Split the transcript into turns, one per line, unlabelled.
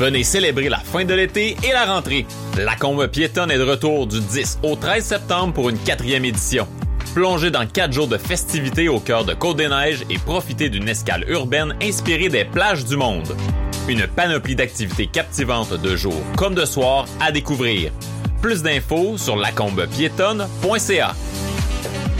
Venez célébrer la fin de l'été et la rentrée. La Combe piétonne est de retour du 10 au 13 septembre pour une 4e édition. Plongez dans 4 jours de festivités au cœur de Côte-des-Neiges et profitez d'une escale urbaine inspirée des plages du monde. Une panoplie d'activités captivantes de jour comme de soir à découvrir. Plus d'infos sur lacombepiétonne.ca.